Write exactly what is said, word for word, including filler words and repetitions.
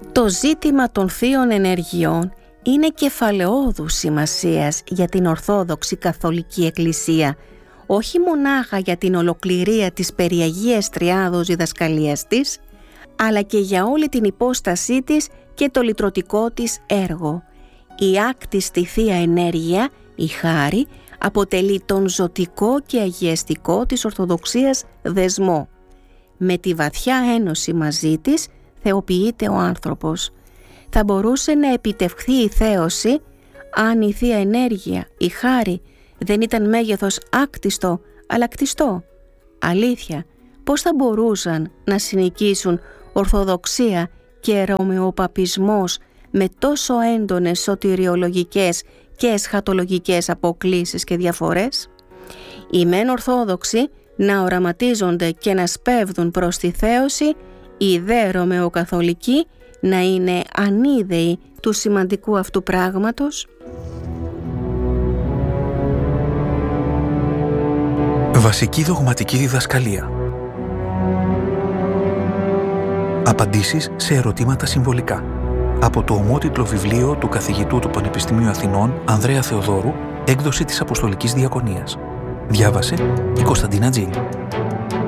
Το ζήτημα των θείων ενεργειών είναι κεφαλαιόδους σημασίας για την Ορθόδοξη Καθολική Εκκλησία, όχι μονάχα για την ολοκληρία της περιαγίας τριάδος διδασκαλίας της, αλλά και για όλη την υπόστασή της και το λυτρωτικό της έργο. Η άκτιστη θεία ενέργεια, η χάρη, αποτελεί τον ζωτικό και αγιαστικό της Ορθοδοξίας δεσμό. Με τη βαθιά ένωση μαζί της θεοποιείται ο άνθρωπος. Θα μπορούσε να επιτευχθεί η θέωση αν η θεία ενέργεια, η χάρη, δεν ήταν μέγεθος άκτιστο αλλά κτιστό. Αλήθεια, πώς θα μπορούσαν να συνοικήσουν Ορθοδοξία και Ρωμαιοπαπισμός με τόσο έντονες σωτηριολογικές και εσχατολογικές αποκλίσεις και διαφορές? Οι μεν Ορθόδοξοι να οραματίζονται και να σπέβδουν προς τη θέωση, οι δε Ρωμαιοκαθολικοί να είναι ανίδεοι του σημαντικού αυτού πράγματος. Βασική δογματική διδασκαλία. Απαντήσεις σε ερωτήματα συμβολικά. Από το ομότιτλο βιβλίο του καθηγητού του Πανεπιστημίου Αθηνών Ανδρέα Θεοδόρου, έκδοση της Αποστολικής Διακονίας. Διάβασε η Κωνσταντίνα Τζίλη.